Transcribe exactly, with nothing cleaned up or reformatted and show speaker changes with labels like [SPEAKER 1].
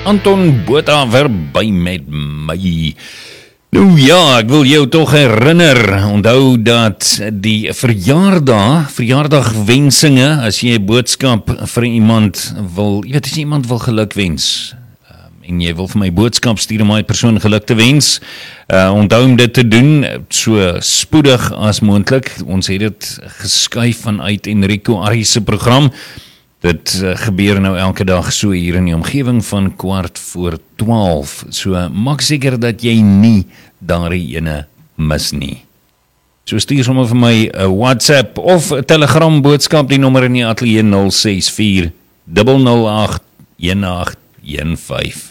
[SPEAKER 1] Anton Botha verby met my. Nou ja, ek wil jou toch herinner, onthou dat die verjaardag, verjaardagwensinge, as jy 'n boodskap vir iemand wil, jy weet, as jy iemand wil geluk wens, en jy wil vir my boodskap stuur om my persoon geluk te wens, uh, onthou om dit te doen, so spoedig as moontlik. Ons het dit geskuif vanuit Enrico Ari se program. Dit uh, gebeur nou elke dag so hier in die omgewing van kwart voor twaalf. So uh, maak seker dat jy nie daardie ene mis nie. So stuur sommer vir my 'n uh, WhatsApp of 'n Telegram boodskap, die nommer in die ateljee nul ses vier nul nul agt een agt een vyf.